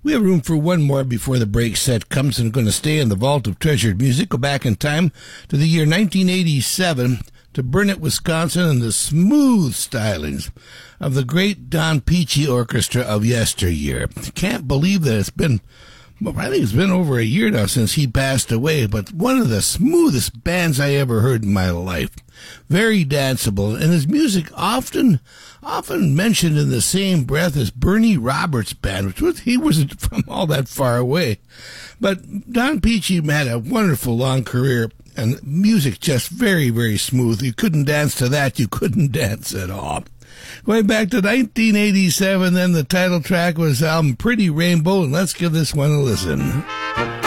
We have room for one more before the break set comes, and going to stay in the vault of treasured music. Go back in time to the year 1987 to Burnett, Wisconsin, and the smooth stylings of the great Don Peachy Orchestra of yesteryear. Can't believe that it's been, well, I think it's been over a year now since he passed away, but one of the smoothest bands I ever heard in my life. Very danceable, and his music often mentioned in the same breath as Bernie Roberts' band, he wasn't from all that far away. But Don Peachy had a wonderful long career, and music just very, very smooth. You couldn't dance to that. You couldn't dance at all. Going back to 1987, then the title track was Pretty Rainbow, and let's give this one a listen.